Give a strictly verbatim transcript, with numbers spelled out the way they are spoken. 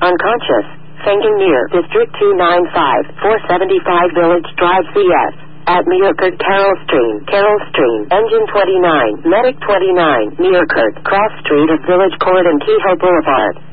Unconscious. Fainting near District two ninety-five, four seventy-five Village Drive C S. At Meerkert, Carroll Stream. Carroll Stream. Engine twenty-nine. Medic twenty-nine. Meerkert. Cross Street of Village Court and Kehoe Boulevard.